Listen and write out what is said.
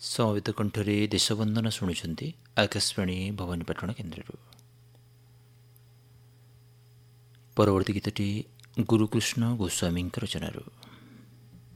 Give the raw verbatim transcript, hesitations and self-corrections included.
ସମବେତ କଣ୍ଠରେ ଦେଶବନ୍ଦନା ଶୁଣୁଛନ୍ତି ଆକାଶବାଣୀ ଭବାନୀପାଟଣା କେନ୍ଦ୍ରରୁ। ପରବର୍ତ୍ତୀ ଗୀତଟି ଗୁରୁକୃଷ୍ଣ ଗୋସ୍ୱାମୀଙ୍କ ରଚନାରୁ।